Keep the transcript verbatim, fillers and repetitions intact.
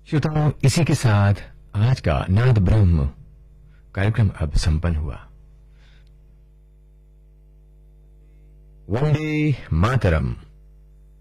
श्रोताओं, इसी के साथ आज का नाद ब्रह्म कार्यक्रम अब संपन्न हुआ। वंदे मातरम।